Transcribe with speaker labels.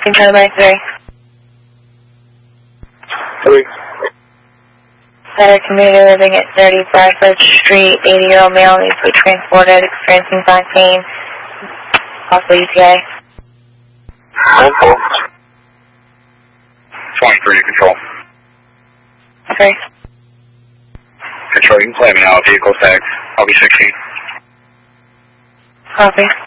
Speaker 1: Charlie Mike 3.
Speaker 2: 3.
Speaker 1: Letter community living at 30 Blackledge Street, 80-year-old male needs to be transported, experiencing back pain, possible UTI.
Speaker 2: 23 control.
Speaker 1: Okay.
Speaker 2: Control, you can play me now, vehicle tag. I'll be 16.
Speaker 1: Copy.